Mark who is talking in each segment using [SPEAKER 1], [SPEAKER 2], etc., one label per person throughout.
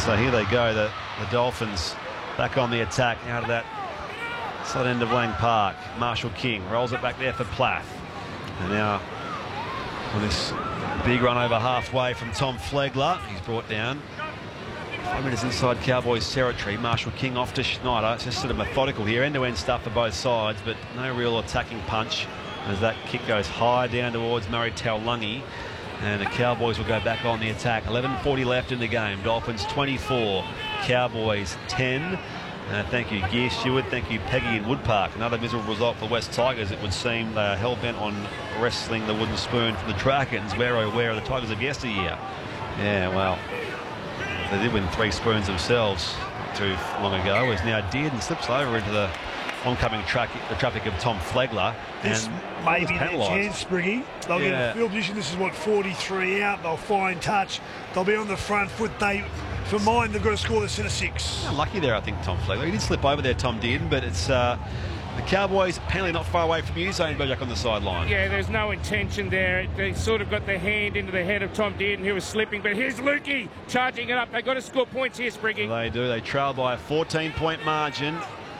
[SPEAKER 1] So here they go, the Dolphins back on the attack out of that side end of Lang Park. Marshall King rolls it back there for Plath. And now on this big run over halfway from Tom Flegler, he's brought down. 5 minutes inside Cowboys territory. Marshall King off to Schneider. It's just sort of methodical here. End-to-end stuff for both sides, but no real attacking punch as that kick goes high down towards Murray Taulagi. And the Cowboys will go back on the attack. 11:40 left in the game. Dolphins 24, Cowboys 10. Thank you, Gear Stewart. Thank you, Peggy in Wood Park. Another miserable result for the West Tigers. It would seem they are hell-bent on wrestling the wooden spoon from the Dragons. Where are the Tigers of yesteryear? Yeah, well, they did win 3 spoons themselves not too long ago. Whereas now Dearden slips over into the oncoming traffic of Tom Flegler.
[SPEAKER 2] This may be their chance, Spriggy. They'll get a field position. This is what, 43 out. They'll find touch. They'll be on the front foot. For mine, they've got to score the centre 6.
[SPEAKER 1] Yeah, lucky there, I think, Tom Flegler. He did slip over there, Tom Dearden, but it's the Cowboys apparently not far away from you, Zane Burjack on the sideline.
[SPEAKER 3] Yeah, there's no intention there. They sort of got their hand into the head of Tom Dearden, who was slipping. But here's Lukey charging it up. They've got to score points here, Spriggy.
[SPEAKER 1] They do. They trail by a 14-point margin.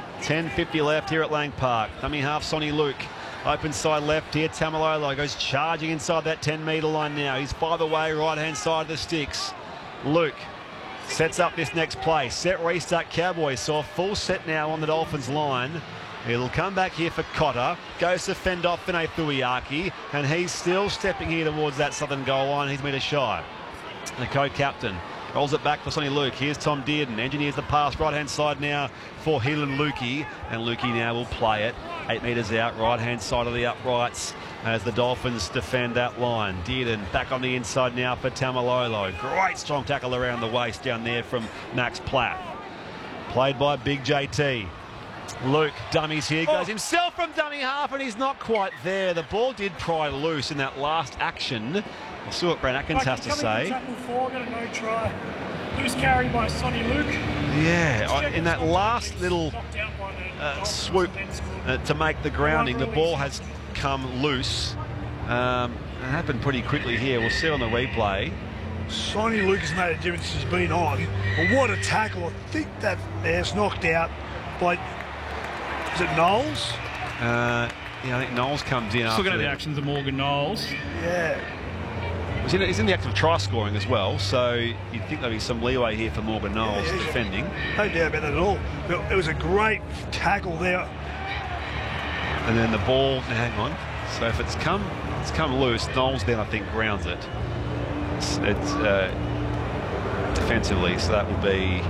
[SPEAKER 1] 10:50 left here at Lang Park. Dummy half, Sonny Luke. Open side left here, Tamalolo goes charging inside that 10-metre line now. He's 5 away, right-hand side of the sticks. Luke sets up this next play. Set restart Cowboys. So a full set now on the Dolphins line. It'll come back here for Cotter. Goes to fend off Vinay Thuiaki. And he's still stepping here towards that southern goal line. He's metres shy. The co-captain rolls it back for Sonny Luke. Here's Tom Dearden. Engineers the pass right-hand side now for Heelan Lukey. And Lukey now will play it. 8 metres out, right-hand side of the uprights as the Dolphins defend that line. Dearden back on the inside now for Tamalolo. Great strong tackle around the waist down there from Max Platt. Played by Big JT. Luke dummies here, goes himself from dummy half, and he's not quite there. The ball did pry loose in that last action. We'll see what Brent Atkins has to say.
[SPEAKER 4] Tackle 4, got a no try. Loose carry by Sonny Luke.
[SPEAKER 1] Yeah, in that last little swoop to make the grounding, the ball has come loose. It happened pretty quickly here. We'll see on the replay.
[SPEAKER 2] Sonny Luke has made a difference since he's been on. But what a tackle. I think that there's knocked out by, is it Knowles?
[SPEAKER 1] Yeah, I think Knowles comes in after.
[SPEAKER 4] Looking at the actions of Morgan Knowles.
[SPEAKER 2] Yeah.
[SPEAKER 1] He's in the act of try scoring as well, so you'd think there'd be some leeway here for Morgan Knowles defending.
[SPEAKER 2] No doubt about that at all. It was a great tackle there.
[SPEAKER 1] And then the ball, hang on. So if it's come loose, Knowles then I think grounds it. It's defensively, so that would be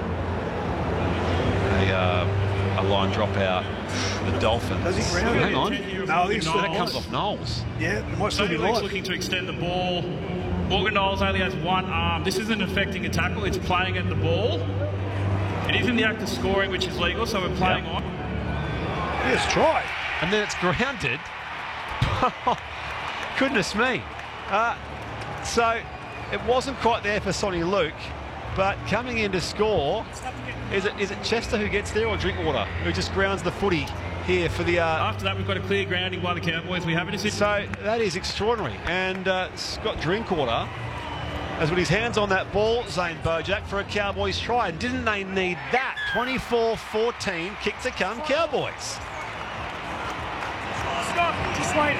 [SPEAKER 1] a line dropout for the Dolphins.
[SPEAKER 2] Does he ground it?
[SPEAKER 1] Hang on.
[SPEAKER 2] No,
[SPEAKER 1] that comes off Knowles.
[SPEAKER 2] Yeah, it might still be
[SPEAKER 4] Luke's looking to extend the ball. Morgan Knowles only has one arm. This isn't affecting a tackle, it's playing at the ball. It is in the act of scoring, which is legal, so we're playing on.
[SPEAKER 2] Yes, try.
[SPEAKER 1] And then it's grounded. Goodness me. So it wasn't quite there for Sonny Luke, but coming in to score, is it Chester who gets there or Drinkwater who just grounds the footy here for the...
[SPEAKER 4] After that, we've got a clear grounding by the Cowboys. We have it.
[SPEAKER 1] So that is extraordinary. And Scott Drinkwater has put his hands on that ball, Zane Burjack, for a Cowboys try. And didn't they need that? 24-14, kick to come, Cowboys.
[SPEAKER 4] Scott, just wait.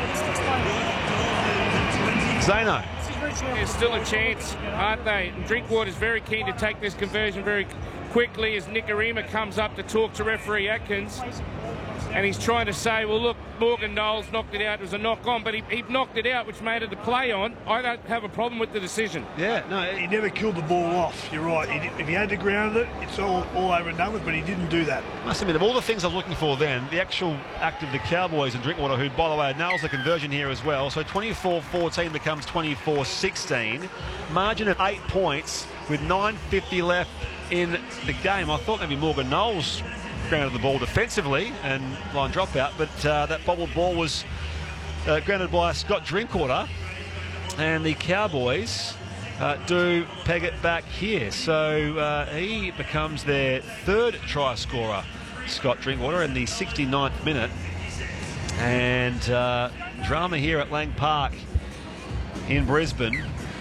[SPEAKER 1] Zano.
[SPEAKER 3] There's still a chance, aren't they? And Drinkwater's very keen to take this conversion very quickly as Nikorima comes up to talk to referee Atkins. And he's trying to say, well, look, Morgan Knowles knocked it out. It was a knock-on, but he knocked it out, which made it a play-on. I don't have a problem with the decision.
[SPEAKER 1] Yeah, no.
[SPEAKER 2] He never killed the ball off. You're right. If he had to ground it, it's all over and done with, but he didn't do that.
[SPEAKER 1] Must admit, of all the things I was looking for then, the actual act of the Cowboys and Drinkwater, who, by the way, nails the conversion here as well. So 24-14 becomes 24-16. Margin of 8 points with 9:50 left in the game. I thought maybe Morgan Knowles grounded the ball defensively and line dropout, but that bobbled ball was grounded by Scott Drinkwater, and the Cowboys do peg it back here. So he becomes their third try scorer, Scott Drinkwater, in the 69th minute. And drama here at Lang Park in Brisbane.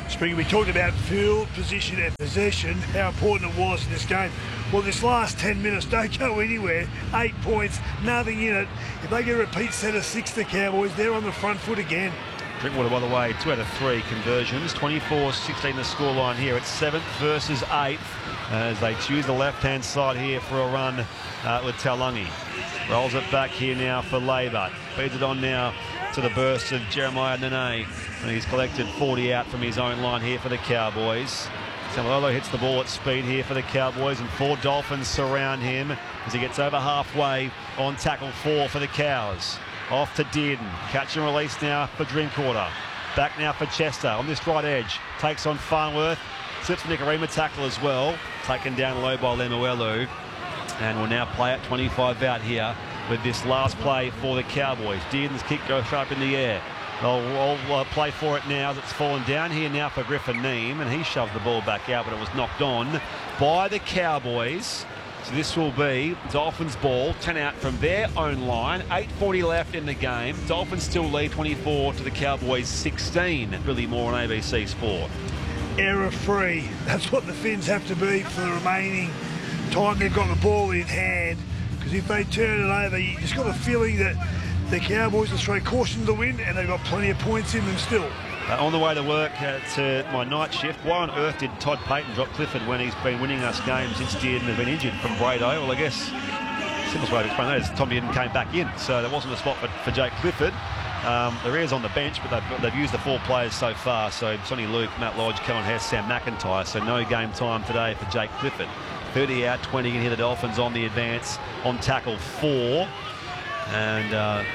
[SPEAKER 2] Spring, we talked about field position and possession, how important it was in this game. Well, this last 10 minutes don't go anywhere. 8 points, nothing in it. If they get a repeat set of 6, the Cowboys, they're on the front foot again.
[SPEAKER 1] Drinkwater, by the way, 2 out of 3 conversions. 24-16 the scoreline here. It's 7th versus 8th as they choose the left-hand side here for a run with Taulagi. Rolls it back here now for Labour. Feeds it on now to the burst of Jeremiah Nene. And he's collected 40 out from his own line here for the Cowboys. Tamalolo hits the ball at speed here for the Cowboys, and 4 Dolphins surround him as he gets over halfway on tackle 4 for the Cows. Off to Dearden. Catch and release now for Drinkwater. Back now for Chester on this right edge. Takes on Farnworth. Slips the Nicarima tackle as well. Taken down low by Lemuelu. And will now play at 25 out here with this last play for the Cowboys. Dearden's kick goes sharp in the air. They'll play for it now. It's fallen down here now for Griffin Neame, and he shoved the ball back out, but it was knocked on by the Cowboys. So this will be Dolphins ball, 10 out from their own line. 8:40 left in the game. Dolphins still lead 24 to the Cowboys 16. Really more on ABC Sport.
[SPEAKER 2] Error-free. That's what the Finns have to be for the remaining time they've got the ball in hand. Because if they turn it over, you just got the feeling that the Cowboys will throw caution to the wind, and they've got plenty of points in them still.
[SPEAKER 1] On the way to work to my night shift, why on earth did Todd Payton drop Clifford when he's been winning us games since Dearden has been injured from Brado? Well, I guess the simplest way to explain that is Tom Dearden came back in, so there wasn't a spot for Jake Clifford. There is on the bench, but they've used the 4 players so far, so Sonny Luke, Matt Lodge, Cohen Hess, Sam McIntyre, so no game time today for Jake Clifford. 30 out, 20 in here, the Dolphins on the advance on tackle 4. And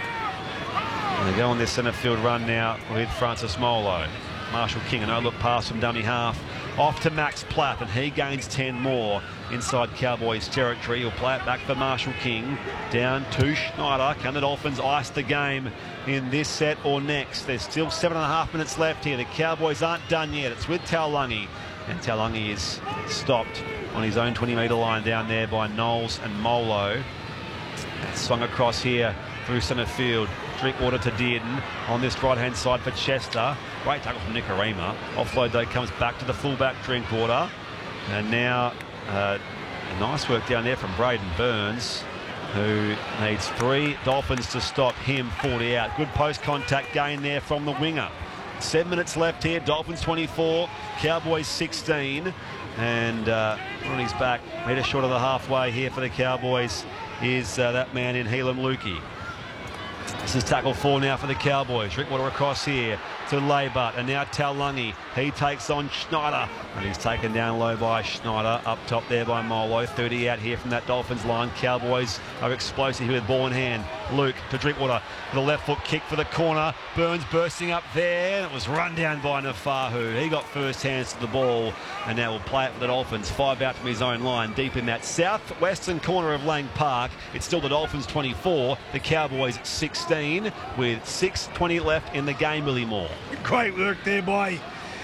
[SPEAKER 1] they go on this centre field run now with Francis Molo. Marshall King, a no-look pass from dummy half. Off to Max Platt, and he gains 10 more inside Cowboys territory. He'll play it back for Marshall King. Down to Schneider. Can the Dolphins ice the game in this set or next? There's still 7.5 minutes left here. The Cowboys aren't done yet. It's with Taulagi. And Taulagi is stopped on his own 20-metre line down there by Knowles and Molo. Swung across here through centre field. Drinkwater to Dearden on this right-hand side for Chester. Great tackle from Nicarima. Offload though comes back to the fullback Drinkwater. And now nice work down there from Braden Burns, who needs 3 Dolphins to stop him. 40 out. Good post-contact gain there from the winger. 7 minutes left here. Dolphins 24, Cowboys 16. And on his back, metre short of the halfway here for the Cowboys is that man in Helam Lukey. This is tackle 4 now for the Cowboys. Drinkwater across here to Laybut, and now Taulagi. He takes on Schneider, and he's taken down low by Schneider. Up top there by Molo. 30 out here from that Dolphins line. Cowboys are explosive here with ball in hand. Luke to Drinkwater with a left foot kick for the corner. Burns bursting up there. It was run down by Nafahu. He got first hands to the ball, and now will play it for the Dolphins. 5 out from his own line, deep in that southwestern corner of Lang Park. It's still the Dolphins 24, the Cowboys 16, with 6:20 left in the game, Billy Moore.
[SPEAKER 2] Great work there by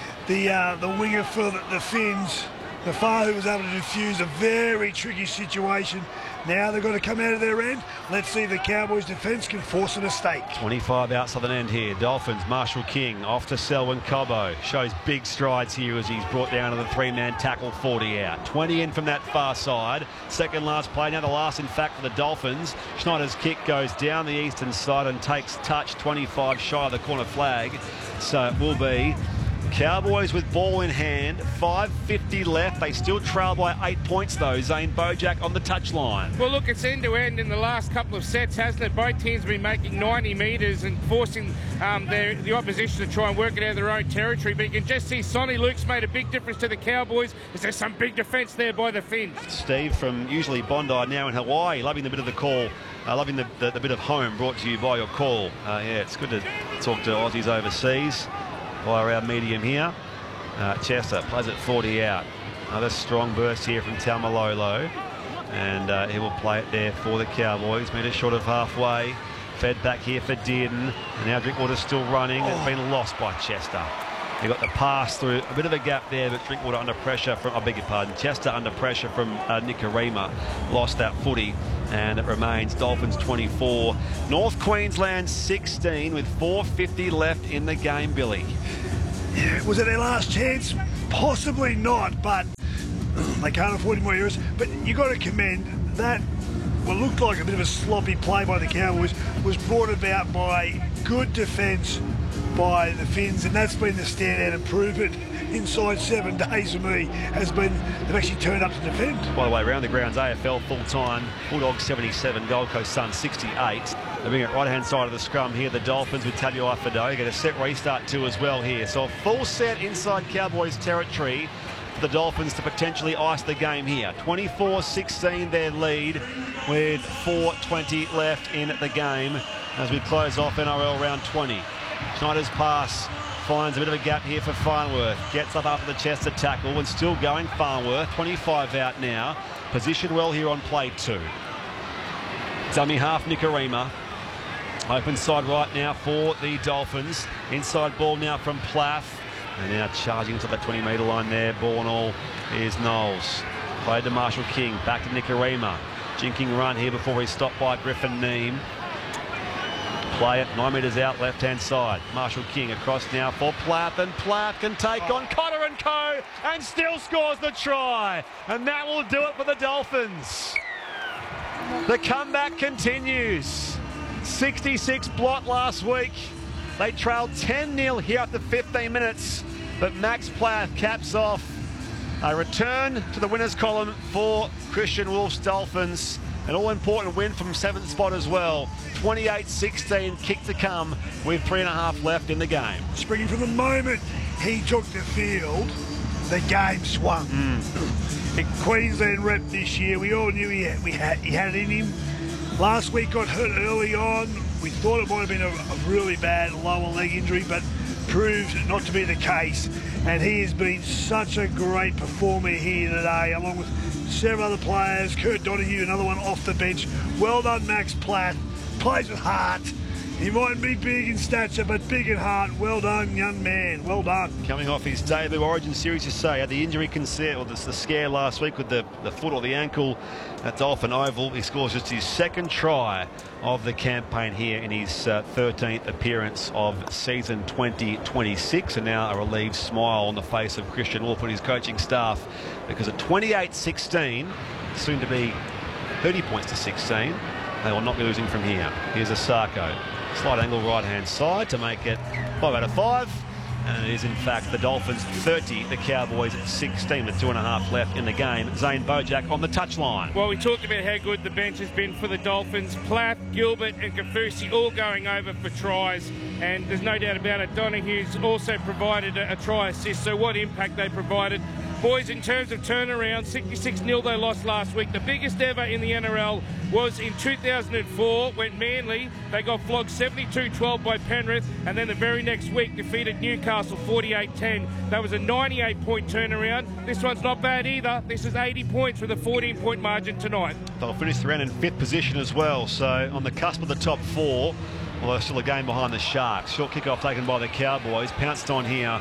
[SPEAKER 2] the winger for the Finns. Nafahu was able to defuse a very tricky situation. Now they've got to come out of their end. Let's see if the Cowboys defence can force a mistake.
[SPEAKER 1] 25 out southern end here. Dolphins, Marshall King off to Selwyn Cobbo. Shows big strides here as he's brought down to the 3-man tackle. 40 out. 20 in from that far side. Second last play. Now the last, in fact, for the Dolphins. Schneider's kick goes down the eastern side and takes touch 25 shy of the corner flag. So it will be Cowboys with ball in hand, 5:50 left. They still trail by 8 points though. Zane Bojack on the touchline.
[SPEAKER 3] Well, look, it's end-to-end in the last couple of sets, hasn't it? Both teams have been making 90 metres and forcing the opposition to try and work it out of their own territory. But you can just see Sonny Luke's made a big difference to the Cowboys. Is there some big defence there by the Finns?
[SPEAKER 1] Steve from usually Bondi, now in Hawaii, loving the bit of the call. Loving the bit of home brought to you by your call. Yeah, it's good to talk to Aussies overseas via our medium here. Chester plays it 40 out. Another strong burst here from Taumalolo, and he will play it there for the Cowboys. Metre short of halfway. Fed back here for Dearden, and now Drinkwater's still running. It's been lost by Chester. He got the pass through a bit of a gap there, but Drinkwater under pressure from, I beg your pardon, Chester under pressure from Nicarima. Lost that footy, and it remains Dolphins 24, North Queensland 16 with 4:50 left in the game, Billy.
[SPEAKER 2] Was it their last chance? Possibly not, but they can't afford any more errors. But you got to commend that. What looked like a bit of a sloppy play by the Cowboys was brought about by good defence by the Finns, and that's been the standout improvement inside 7 days for me, has been they've actually turned up to defend.
[SPEAKER 1] By the way, round the grounds, AFL full-time, Bulldogs 77, Gold Coast Suns 68. They bring it right-hand side of the scrum here, the Dolphins with Tabuai Fidow. Get a set restart too as well here. So a full set inside Cowboys territory for the Dolphins to potentially ice the game here. 24-16 their lead with 4:20 left in the game as we close off NRL round 20. Schneider's pass finds a bit of a gap here for Farnworth. Gets up after the chest to tackle and still going Farnworth. 25 out now. Positioned well here on play 2. Dummy half Nikorima. Open side right now for the Dolphins. Inside ball now from Plath. And now charging to the 20-metre line there. Ball and all is Knowles. Played to Marshall King. Back to Nikorima. Jinking run here before he's stopped by Griffin Neame. Play it 9 metres out, left-hand side. Marshall King across now for Plath, and Plath can take on Cotter and Co. and still scores the try. And that will do it for the Dolphins. The comeback continues. 66 blot last week. They trailed 10-0 here after 15 minutes. But Max Plath caps off a return to the winners column for Christian Wolf's Dolphins. An all-important win from 7th spot as well. 28-16, kick to come with 3.5 left in the game.
[SPEAKER 2] Springing from the moment he took the field, the game swung. The Queensland rep this year, we all knew he had it in him. Last week got hurt early on. We thought it might have been a really bad lower leg injury, but proved not to be the case. And he has been such a great performer here today, along with several other players. Kurt Donahue, another one off the bench. Well done, Max Plath. Plays with heart. He might be big in stature, but big in heart. Well done, young man. Well done.
[SPEAKER 1] Coming off his debut Origin Series, you say, had the injury concern, or the scare last week with the foot or the ankle at Dolphin Oval. He scores just his 2nd try of the campaign here in his 13th appearance of season 2026, and now a relieved smile on the face of Christian Wolf and his coaching staff, because at 28-16, soon to be 30 points to 16, they will not be losing from here. Here's Asako. Slight angle right-hand side to make it 5 out of 5. And it is, in fact, the Dolphins 30, the Cowboys 16 with 2.5 left in the game. Zane Bojack on the touchline.
[SPEAKER 3] Well, we talked about how good the bench has been for the Dolphins. Plath, Gilbert and Kafusi all going over for tries. And there's no doubt about it, Donahue's also provided a try assist. So what impact they provided. Boys, in terms of turnaround, 66-0 they lost last week. The biggest ever in the NRL was in 2004 when Manly, they got flogged 72-12 by Penrith, and then the very next week defeated Newcastle 48-10. That was a 98-point turnaround. This one's not bad either. This is 80 points with a 14-point margin tonight.
[SPEAKER 1] They'll finish the round in 5th position as well, so on the cusp of the top 4, although still a game behind the Sharks. Short kick-off taken by the Cowboys, pounced on here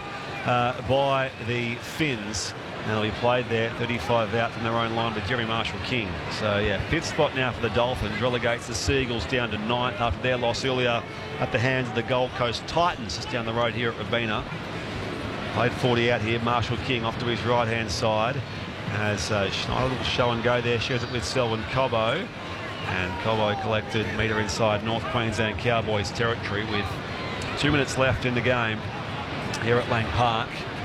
[SPEAKER 1] by the Finns. And they'll be played there, 35 out from their own line with Jerry Marshall-King. So, yeah, 5th spot now for the Dolphins. Relegates the Seagulls down to 9th after their loss earlier at the hands of the Gold Coast Titans, just down the road here at Robina. Played 40 out here. Marshall-King off to his right-hand side. As Schneider, a little show and go there, shares it with Selwyn Cobbo. And Cobbo collected metre inside North Queensland Cowboys territory with 2 minutes left in the game here at Lang Park.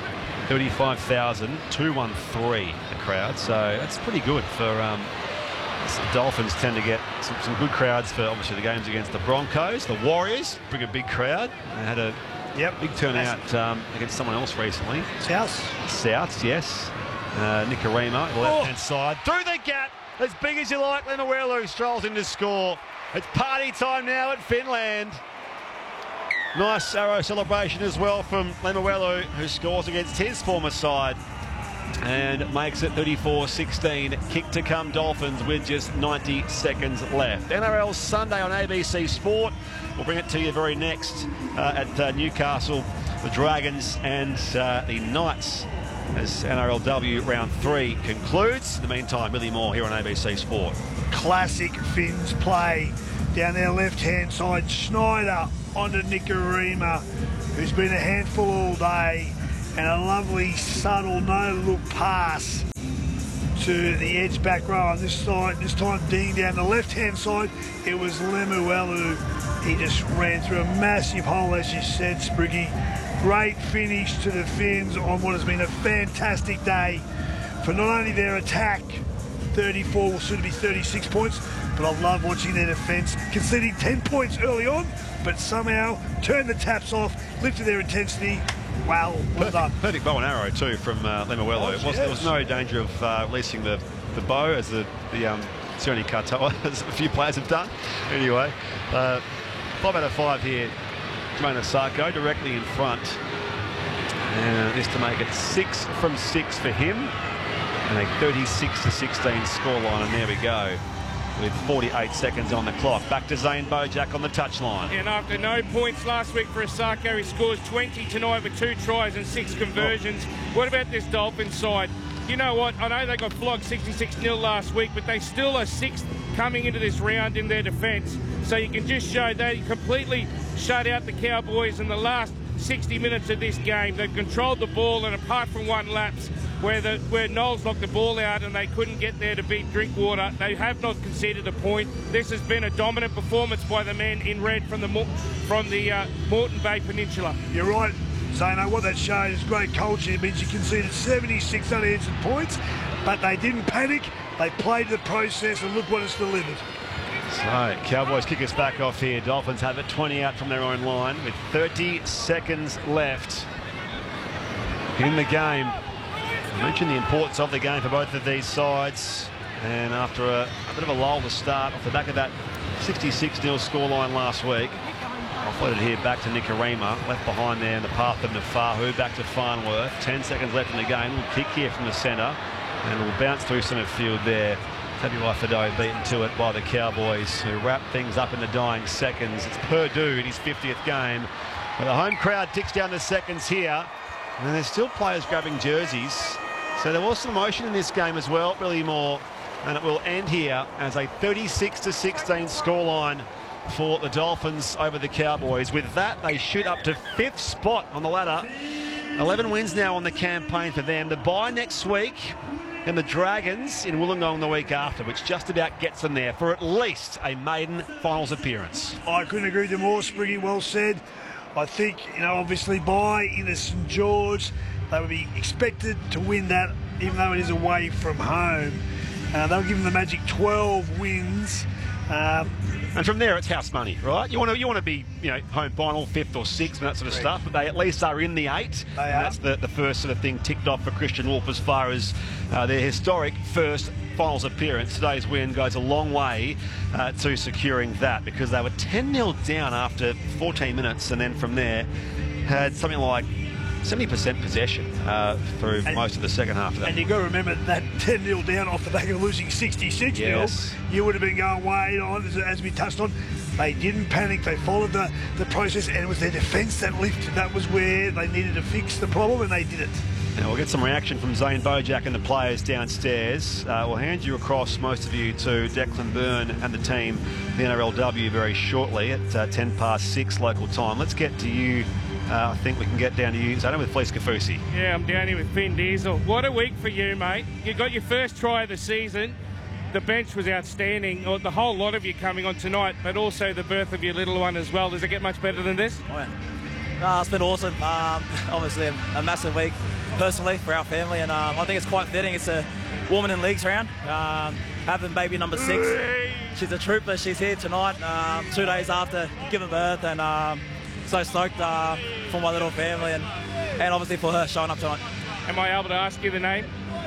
[SPEAKER 1] 35,213 the crowd, so that's pretty good for the Dolphins. Tend to get some good crowds for obviously the games against the Broncos. The Warriors bring a big crowd. They had a big turnout against someone else recently. Souths, yes. Nikorima, the left-hand side. Through the gap, as big as you like, Lemuelu strolls in to score. It's party time now at Finland. Nice arrow celebration as well from Lemuelu, who scores against his former side and makes it 34-16. Kick to come Dolphins with just 90 seconds left. NRL Sunday on ABC Sport. We'll bring it to you very next at Newcastle, the Dragons and the Knights, as NRLW round 3 concludes. In the meantime, Billy Moore here on ABC Sport.
[SPEAKER 2] Classic Finns play down their left-hand side. Schneider onto Nikorima, who's been a handful all day. and a lovely, subtle, no-look pass to the edge back row on this side. This time, Dean down the left-hand side. It was Lemuelu. He just ran through a massive hole, as you said, Spriggy. Great finish to the Finns on what has been a fantastic day for not only their attack, 34 will soon be 36 points, but I love watching their defence, conceding 10 points early on, but somehow turned the taps off, lifted their intensity. Well done.
[SPEAKER 1] Perfect bow and arrow too from Lemuelu. There was no danger of releasing the bow as the Sione Katoa, as a few players have done. Anyway, 5 out of 5 here. Jermaine Osako directly in front. And this to make it 6 from 6 for him. And a 36-16 scoreline, and there we go. With 48 seconds on the clock. Back to Zane Bojack on the touchline.
[SPEAKER 3] And after no points last week for Osako, he scores 20 tonight with 2 tries and 6 conversions. What about this Dolphins side? You know what? I know they got flogged 66-0 last week, but they still are 6th coming into this round in their defence. So you can just show they completely shut out the Cowboys in the last 60 minutes of this game. They've controlled the ball, and apart from one lapse where Knowles knocked the ball out and they couldn't get there to beat Drinkwater, they have not conceded a point. This has been a dominant performance by the men in red from the Moreton Bay Peninsula.
[SPEAKER 2] You're right, Zano. What that shows is great culture. It means you conceded 76 unanswered points, but they didn't panic. They played the process, and look what it's delivered.
[SPEAKER 1] So, Cowboys kick us back off here. Dolphins have it 20 out from their own line with 30 seconds left in the game. I mentioned the importance of the game for both of these sides, and after a bit of a lull to start off the back of that 66-0 scoreline last week, I'll float it here back to Nikorima, left behind there in the path of Nafahu, back to Farnworth. 10 seconds left in the game. Little kick here from the centre, and we'll bounce through centre field there. Tabuai Fidow beaten to it by the Cowboys, who wrap things up in the dying seconds. It's Purdue in his 50th game. But the home crowd ticks down the seconds here, and there's still players grabbing jerseys. So there was some emotion in this game as well, really more, and it will end here as a 36-16 scoreline for the Dolphins over the Cowboys. With that, they shoot up to 5th spot on the ladder. 11 wins now on the campaign for them. The bye next week, and the Dragons in Wollongong the week after, which just about gets them there for at least a maiden finals appearance.
[SPEAKER 2] I couldn't agree with more, Spriggy. Well said. I think, obviously by in the St George, they would be expected to win that, even though it is away from home. They'll give them the magic 12 wins.
[SPEAKER 1] And from there, it's house money, right? You want to be, home final, 5th or 6th, and that sort of stuff. But they at least are in the 8. That's the first sort of thing ticked off for Christian Wolf as far as their historic first finals appearance. Today's win goes a long way to securing that, because they were 10-0 down after 14 minutes, and then from there had something like 70% possession through most of the second half of that.
[SPEAKER 2] And you've got to remember that 10-0 down off the back of losing 66-0.
[SPEAKER 1] Yes.
[SPEAKER 2] You would have been going way on, as we touched on. They didn't panic. They followed the process, and it was their defence that lifted. That was where they needed to fix the problem, and they did it.
[SPEAKER 1] Now we'll get some reaction from Zane Bojack and the players downstairs. We'll hand you across, most of you, to Declan Byrne and the team, the NRLW, very shortly at 10 past 6 local time. Let's get to you. I think we can get down to you, Zane, with Felice Kafusi.
[SPEAKER 3] Yeah, I'm down here with Finn Diesel. What a week for you, mate. You got your first try of the season. The bench was outstanding, or the whole lot of you coming on tonight, but also the birth of your little one as well. Does it get much better than this?
[SPEAKER 5] Oh, yeah. It's been awesome. Obviously a massive week personally for our family, and I think it's quite fitting. It's a Women in Leagues round. Having baby number 6. She's a trooper. She's here tonight, 2 days after giving birth, and so stoked for my little family and obviously for her showing up tonight.
[SPEAKER 3] Am I able to ask you the name?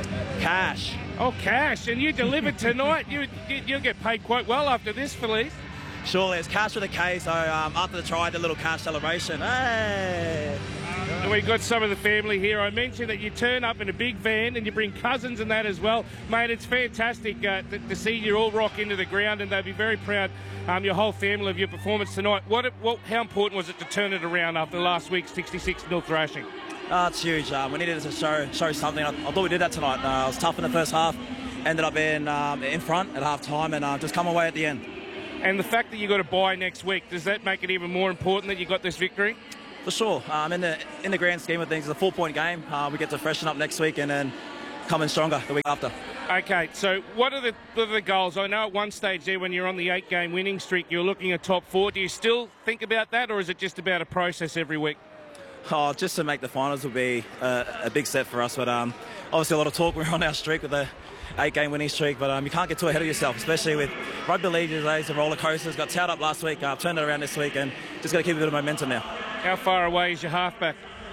[SPEAKER 5] Cash.
[SPEAKER 3] Oh, Cash, and you delivered tonight. You'll get paid quite well after this, Felice.
[SPEAKER 5] Surely, it's Cash with a K, so after the try, I did a little Cash celebration. Hey!
[SPEAKER 3] We've got some of the family here. I mentioned that you turn up in a big van and you bring cousins and that as well. Mate, it's fantastic to see you all rock into the ground, and they'll be very proud, your whole family, of your performance tonight. How important was it to turn it around after last week's 66-0 thrashing?
[SPEAKER 5] It's huge. We needed to show something. I thought we did that tonight. It was tough in the first half. Ended up being in front at half time and just come away at the end.
[SPEAKER 3] And the fact that you got a bye next week, does that make it even more important that you got this victory?
[SPEAKER 5] For sure. In the grand scheme of things, it's a 4-point game. We get to freshen up next week and then come in stronger the week after.
[SPEAKER 3] Okay, so what are the goals? I know at one stage there when you're on the 8-game winning streak, you're looking at top 4. Do you still think about that, or is it just about a process every week?
[SPEAKER 5] Oh, just to make the finals would be a big step for us. But obviously a lot of talk. We're on our streak with a 8-game winning streak, but you can't get too ahead of yourself, especially with rugby league these days, the roller coasters. Got towed up last week, turned it around this week, and just got to keep a bit of momentum now.
[SPEAKER 3] How far away is your halfback?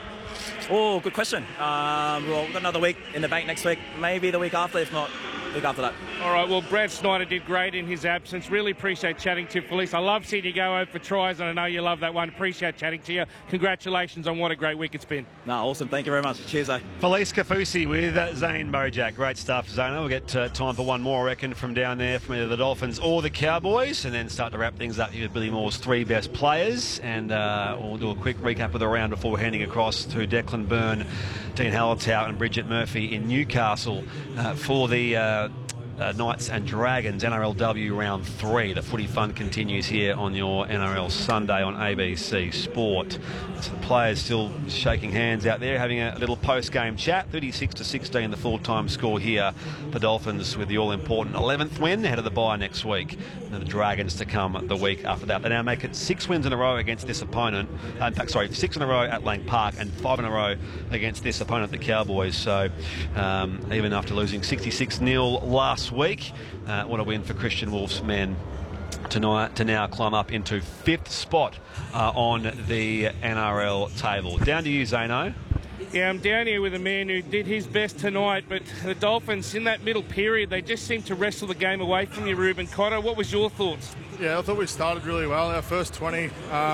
[SPEAKER 5] Oh, good question. Well, we've got another week in the bank next week, maybe the week after, if not week after that.
[SPEAKER 3] All right, well, Brad Snyder did great in his absence. Really appreciate chatting to you, Felice. I love seeing you go over for tries, and I know you love that one. Appreciate chatting to you. Congratulations on what a great week it's been.
[SPEAKER 5] No, awesome. Thank you very much. Cheers, eh?
[SPEAKER 1] Felice Kaufusi with Zane Mojak. Great stuff, Zane. We'll get time for one more, I reckon, from down there from either the Dolphins or the Cowboys, and then start to wrap things up here with Billy Moore's 3 best players. And we'll do a quick recap of the round before we're handing across to Declan Byrne, Dean Hallertau and Bridget Murphy in Newcastle for the Knights and Dragons NRLW round 3. The footy fun continues here on your NRL Sunday on ABC Sport. So the players still shaking hands out there, having a little post-game chat. 36-16 the full-time score here. The Dolphins with the all-important 11th win ahead of the bye next week. And the Dragons to come the week after that. They now make it 6 wins in a row against this opponent. In fact, 6 in a row at Lang Park and 5 in a row against this opponent, the Cowboys. So even after losing 66-0 last week, what a win for Christian Wolf's men tonight to now climb up into 5th spot on the NRL table. Down to you, Zano.
[SPEAKER 3] Yeah, I'm down here with a man who did his best tonight, but the Dolphins in that middle period, they just seemed to wrestle the game away from you, Ruben Cotter. What was your thoughts?
[SPEAKER 6] Yeah, I thought we started really well. Our first 20,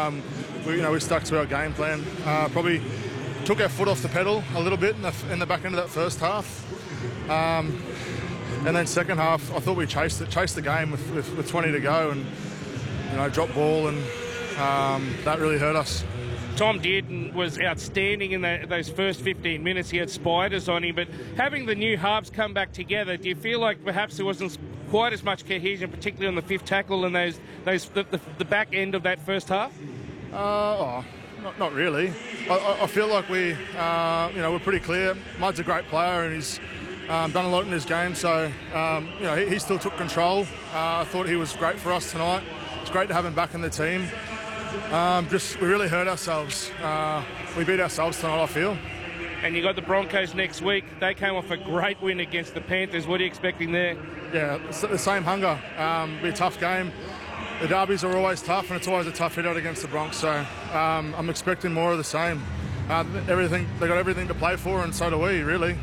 [SPEAKER 6] we stuck to our game plan. Probably took our foot off the pedal a little bit in the back end of that first half. And then second half, I thought we chased the game with 20 to go and, dropped ball, and that really hurt us.
[SPEAKER 3] Tom Dearden was outstanding in those first 15 minutes. He had spiders on him, but having the new halves come back together, do you feel like perhaps there wasn't quite as much cohesion, particularly on the 5th tackle and the back end of that first half?
[SPEAKER 6] Not really. I feel like we're pretty clear. Mudd's a great player and he's done a lot in his game, so he still took control. I thought he was great for us tonight. It's great to have him back in the team. We really hurt ourselves. We beat ourselves tonight, I feel.
[SPEAKER 3] And you got the Broncos next week. They came off a great win against the Panthers. What are you expecting there?
[SPEAKER 6] Yeah, it's the same hunger. Be a tough game. The derbies are always tough, and it's always a tough hit out against the Bronx. So I'm expecting more of the same. They got everything to play for, and so do we. Really,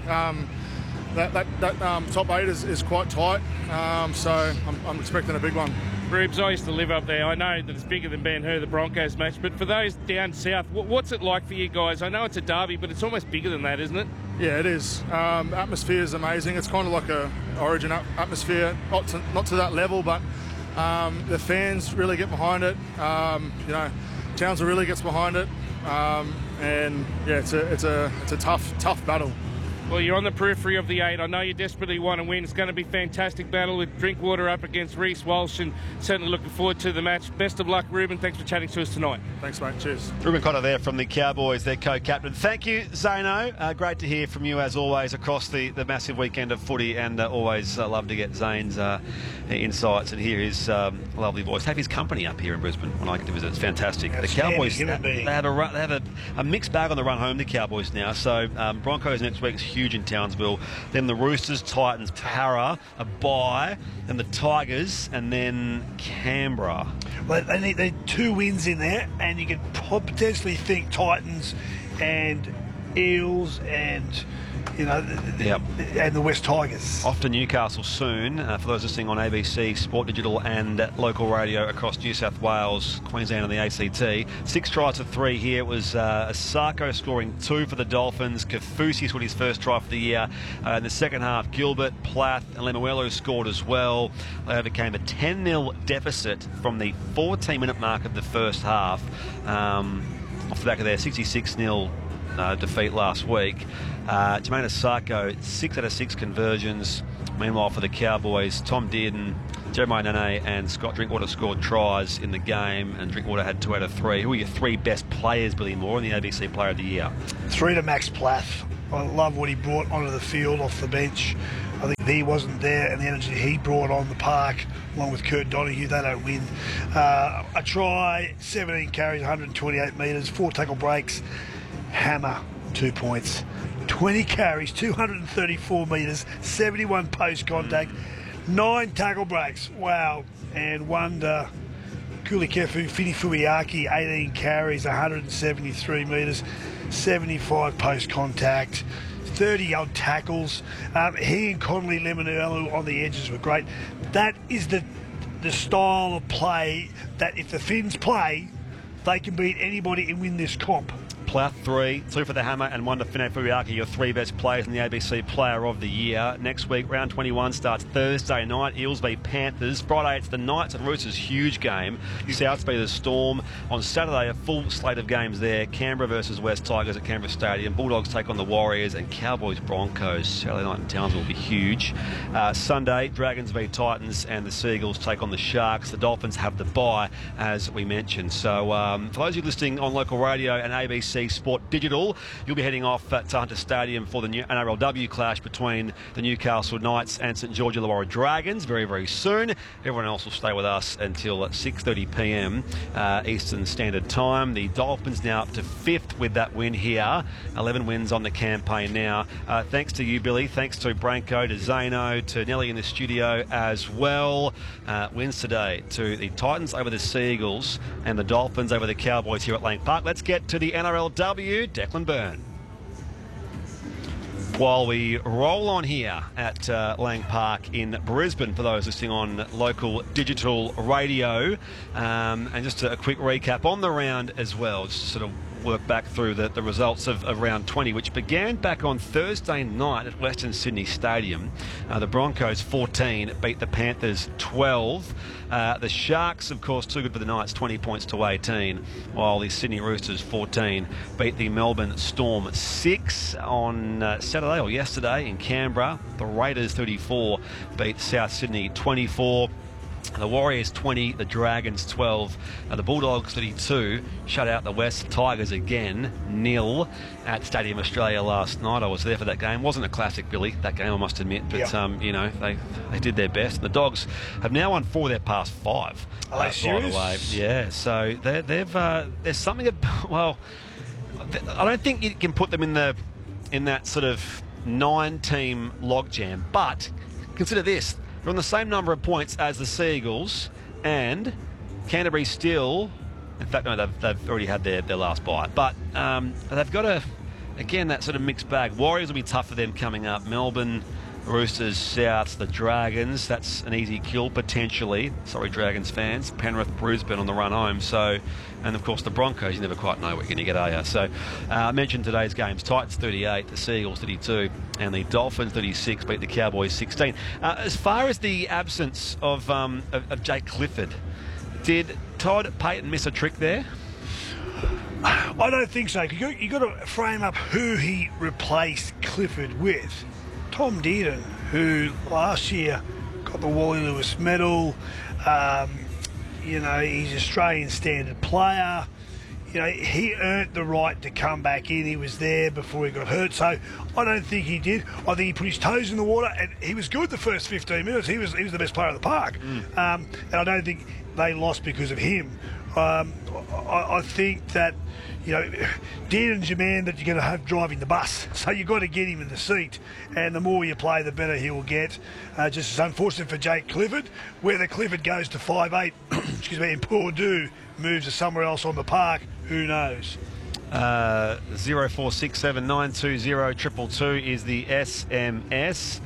[SPEAKER 6] that top 8 is quite tight. So I'm expecting a big one.
[SPEAKER 3] Rubes, I used to live up there. I know that it's bigger than Ben Hur, the Broncos match, but for those down south, what's it like for you guys? I know it's a derby, but it's almost bigger than that, isn't it?
[SPEAKER 6] Yeah, it is. Atmosphere is amazing. It's kind of like a Origin atmosphere, not to that level, but the fans really get behind it. Townsville really gets behind it, and yeah, it's a tough battle.
[SPEAKER 3] Well, you're on the periphery of the 8. I know you desperately want to win. It's going to be a fantastic battle with Drinkwater up against Reece Walsh, and certainly looking forward to the match. Best of luck, Ruben. Thanks for chatting to us tonight.
[SPEAKER 6] Thanks, mate. Cheers.
[SPEAKER 1] Ruben Cotter there from the Cowboys, their co-captain. Thank you, Zano. Great to hear from you, as always, across the massive weekend of footy, and always love to get Zane's insights and hear his lovely voice. Have his company up here in Brisbane when I get to visit. It's fantastic. The Cowboys, they have a mixed bag on the run home, the Cowboys now. So Broncos next week is huge in Townsville. Then the Roosters, Titans, Para, a bye, then the Tigers, and then Canberra.
[SPEAKER 2] Well, they need 2 wins in there, and you could potentially think Titans and Eels and and the West Tigers.
[SPEAKER 1] Off to Newcastle soon. For those listening on ABC, Sport Digital and local radio across New South Wales, Queensland and the ACT. 6 tries to 3 here. It was Asako scoring 2 for the Dolphins. Kaufusi scored his first try for the year. In the second half, Gilbert, Plath and Lemuelu scored as well. They overcame a 10-0 deficit from the 14-minute mark of the first half. Off the back of their 66-0 defeat last week. Jermaine Asako, 6 out of 6 conversions. Meanwhile, for the Cowboys, Tom Dearden, Jeremiah Nene and Scott Drinkwater scored tries in the game, and Drinkwater had 2 out of 3. Who are your 3 best players, Billy Moore, in the ABC Player of the Year?
[SPEAKER 2] 3 to Max Plath. I love what he brought onto the field off the bench. I think he wasn't there, and the energy he brought on the park, along with Kurt Donahue, they don't win. A try, 17 carries, 128 metres, 4 tackle breaks. Hammer, 2 points. 20 carries, 234 metres, 71 post contact, 9 tackle breaks. Wow. And one to Kulikefu Finifuiaki, 18 carries, 173 metres, 75 post contact, 30 odd tackles. He and Connolly Lemonello on the edges were great. That is the style of play that if the Finns play, they can beat anybody and win this comp.
[SPEAKER 1] Plath 3, 2 for the Hammer and 1 to Finifuiaki, your 3 best players in the ABC Player of the Year. Next week, round 21 starts Thursday night, Eels v Panthers. Friday, it's the Knights and Roosters, huge game. Souths v the Storm. On Saturday, a full slate of games there. Canberra versus West Tigers at Canberra Stadium. Bulldogs take on the Warriors, and Cowboys Broncos. Saturday night in Townsville will be huge. Sunday, Dragons v Titans, and the Seagulls take on the Sharks. The Dolphins have the bye, as we mentioned. So for those of you listening on local radio and ABC Sport Digital, you'll be heading off to Hunter Stadium for the new NRLW clash between the Newcastle Knights and St George Illawarra Dragons very, very soon. Everyone else will stay with us until 6:30 p.m. Eastern Standard Time. The Dolphins now up to 5th with that win here. 11 wins on the campaign now. Thanks to you, Billy. Thanks to Branko, to Zano, to Nelly in the studio as well. Wins today to the Titans over the Seagulls and the Dolphins over the Cowboys here at Lang Park. Let's get to the NRLW. Declan Byrne. While we roll on here at Lang Park in Brisbane, for those listening on local digital radio, and just a quick recap on the round as well, just to sort of work back through the results of round 20, which began back on Thursday night at Western Sydney Stadium. The Broncos 14 beat the Panthers 12. The Sharks, of course, too good for the Knights, 20 points to 18, while the Sydney Roosters 14 beat the Melbourne Storm 6 on Saturday or yesterday in Canberra. The Raiders 34 beat South Sydney 24. The Warriors 20, the Dragons 12, the Bulldogs 32 shut out the West Tigers again, 0 at Stadium Australia last night. I was there for that game. Wasn't a classic, Billy, that game, I must admit, but you know, they did their best. The Dogs have now won 4 of their past 5.
[SPEAKER 2] Are they serious?
[SPEAKER 1] By the way. Yeah, so there's something about, well, I don't think you can put them in that sort of 9-team logjam, but consider this. They're on the same number of points as the Seagulls, and Canterbury still, in fact, no, they've already had their last bye, but they've got again, that sort of mixed bag. Warriors will be tough for them coming up. Melbourne, Roosters, Souths, the Dragons, that's an easy kill potentially. Sorry, Dragons fans. Penrith, Brisbane on the run home. So, and of course the Broncos, you never quite know what you're going to get, are you? So, I mentioned today's games. Titans 38, the Seagulls 32, and the Dolphins 36 beat the Cowboys 16. As far as the absence of Jake Clifford, did Todd Payton miss a trick there?
[SPEAKER 2] I don't think so. You've got to frame up who he replaced Clifford with. Tom Dearden, who last year got the Wally Lewis medal. You know, he's an Australian standard player. You know, he earned the right to come back in. He was there before he got hurt. So I don't think he did. I think he put his toes in the water, and he was good the first 15 minutes. He was the best player of the park. And I don't think they lost because of him. I think that, you know, Dearden's your man that you're going to have driving the bus. So you've got to get him in the seat. And the more you play, the better he will get. Just as unfortunate for Jake Clifford. Whether Clifford goes to 5'8", excuse me, and Purdue moves to somewhere else on the park, who knows? 0467920222 is the SMS.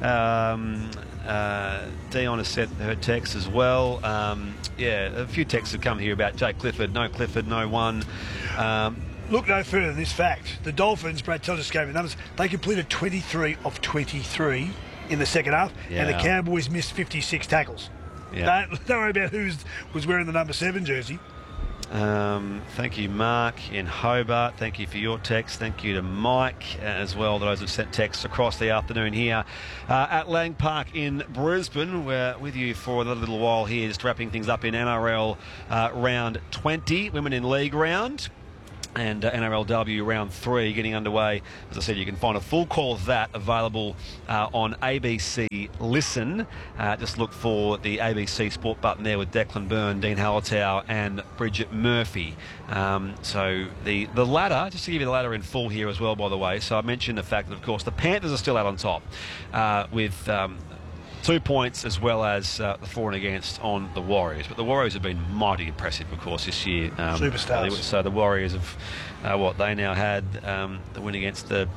[SPEAKER 2] Dion has sent her text as well. Yeah, a few texts have come here about Jake Clifford. No Clifford, no one. Look no further than this fact. The Dolphins, Brad Tell just gave me the numbers, they completed 23 of 23 in the second half, and the Cowboys missed 56 tackles. Don't worry about who was wearing the number 7 jersey.
[SPEAKER 1] Thank you, Mark in Hobart. Thank you for your text. Thank you to Mike as well, those who've sent texts across the afternoon here at Lang Park in Brisbane. We're with you for another little while here, just wrapping things up in NRL round 20, Women in League round. And NRLW round 3 getting underway. As I said, you can find a full call of that available on ABC Listen. Just look for the ABC Sport button there with Declan Byrne, Dean Hallertau and Bridget Murphy. So the ladder, just to give you the ladder in full here as well, by the way. So I mentioned the fact that, of course, the Panthers are still out on top with 2 points as well as the for and against on the Warriors. But the Warriors have been mighty impressive, of course, this year.
[SPEAKER 2] Superstars.
[SPEAKER 1] So the Warriors have, they now had the win against the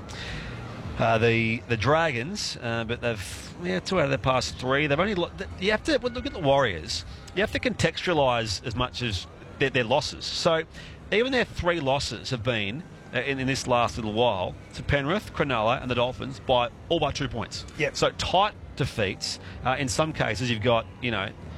[SPEAKER 1] Dragons, but they've 2 out of their past 3. They've only you have to look at the Warriors. You have to contextualise as much as their losses. So even their 3 losses have been in this last little while to Penrith, Cronulla, and the Dolphins by 2 points.
[SPEAKER 2] Yep.
[SPEAKER 1] So tight defeats. In some cases, you've got 2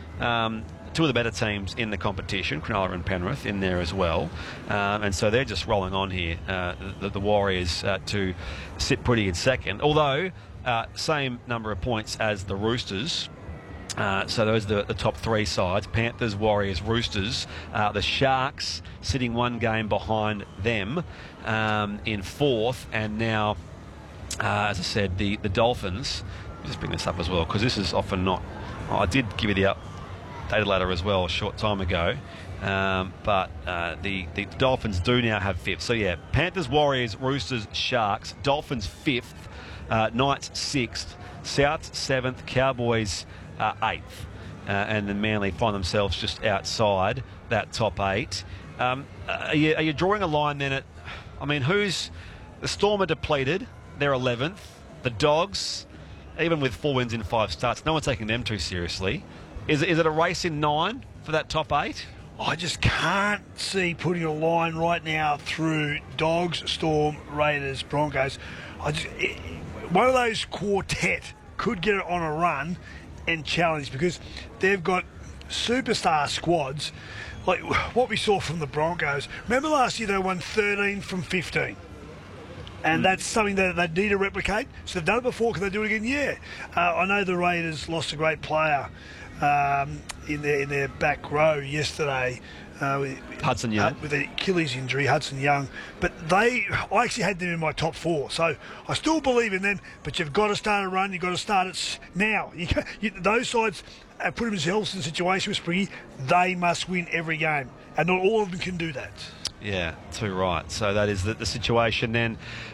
[SPEAKER 1] of the better teams in the competition, Cronulla and Penrith, in there as well. And so they're just rolling on here, the Warriors, to sit pretty in second. Although, same number of points as the Roosters. So those are the top 3 sides, Panthers, Warriors, Roosters. The Sharks sitting 1 game behind them in 4th. And now, as I said, the Dolphins. Just bring this up as well, because this is often not... I did give you the updated ladder as well a short time ago. But the Dolphins do now have 5th. So, yeah, Panthers, Warriors, Roosters, Sharks. Dolphins 5th. Knights 6th. Souths 7th. Cowboys 8th. And then Manly find themselves just outside that top 8. Are you drawing a line then at... I mean, who's... The Storm are depleted. They're 11th. The Dogs... Even with 4 wins in 5 starts, no one's taking them too seriously. Is it a race in 9 for that top 8?
[SPEAKER 2] I just can't see putting a line right now through Dogs, Storm, Raiders, Broncos. One of those quartet could get it on a run and challenge, because they've got superstar squads like what we saw from the Broncos. Remember last year they won 13 from 15? And that's something that they need to replicate. So they've done it before. Can they do it again? Yeah. I know the Raiders lost a great player in their back row yesterday.
[SPEAKER 1] Hudson Young.
[SPEAKER 2] With the Achilles injury, Hudson Young. But I actually had them in my top 4. So I still believe in them, but you've got to start a run. You've got to start it now. Those sides put themselves in a situation with Springy. They must win every game. And not all of them can do that.
[SPEAKER 1] Yeah, too right. So that is the situation then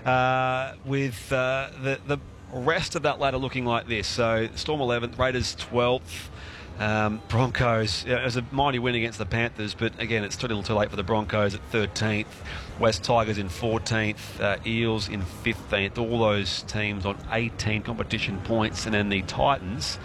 [SPEAKER 1] with the rest of that ladder looking like this. So Storm 11th, Raiders 12th, Broncos. It was a mighty win against the Panthers, but again, it's too little too late for the Broncos at 13th. West Tigers in 14th, Eels in 15th. All those teams on 18 competition points, and then the Titans.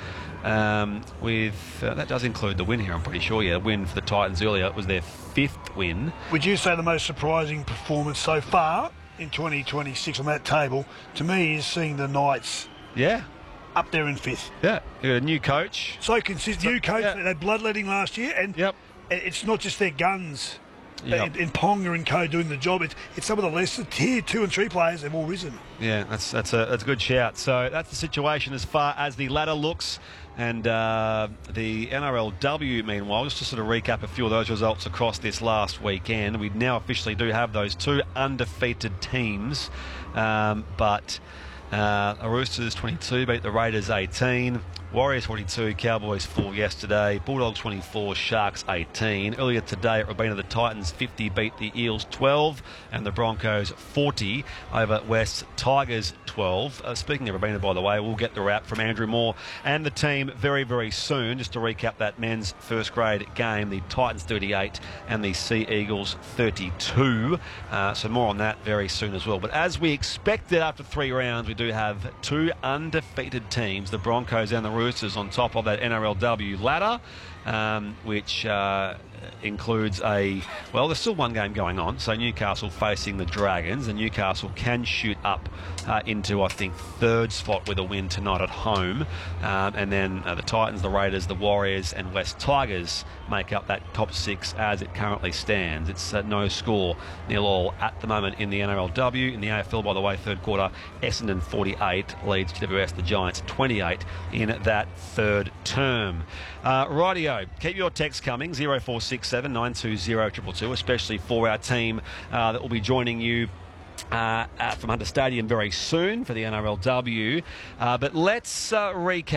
[SPEAKER 1] That does include the win here, I'm pretty sure. Yeah, win for the Titans earlier. It was their 5th win.
[SPEAKER 2] Would you say the most surprising performance so far in 2026 on that table, to me, is seeing the Knights up there in 5th?
[SPEAKER 1] Yeah, you got a new coach.
[SPEAKER 2] So consistent. New coach. They had bloodletting last year, and it's not just their guns. In Ponga and co doing the job. It's some of the lesser tier 2 and 3 players. They've all risen. Yeah,
[SPEAKER 1] that's a good shout. So that's the situation as far as the ladder looks. And the NRLW, meanwhile, just to sort of recap a few of those results across this last weekend, we now officially do have those 2 undefeated teams. But the Roosters 22 beat the Raiders 18. Warriors 42, Cowboys 4 yesterday, Bulldogs 24, Sharks 18. Earlier today at Robina, the Titans 50 beat the Eels 12, and the Broncos 40 over West Tigers 12. Speaking of Robina, by the way, we'll get the wrap from Andrew Moore and the team very, very soon. Just to recap that men's first grade game, the Titans 38 and the Sea Eagles 32. So more on that very soon as well. But as we expected after 3 rounds, we do have 2 undefeated teams, the Broncos and the Roosters, on top of that NRLW ladder, which includes there's still one game going on, so Newcastle facing the Dragons, and Newcastle can shoot up into, I think, third spot with a win tonight at home, and then the Titans, the Raiders, the Warriors and West Tigers make up that top 6 as it currently stands. It's no score, 0-0 at the moment in the NRLW. In the AFL, by the way, third quarter, Essendon 48 leads GWS the Giants 28 in that third term. Rightio, keep your texts coming, 0467 920 222, especially for our team that will be joining you from Hunter Stadium very soon for the NRLW. But let's recap.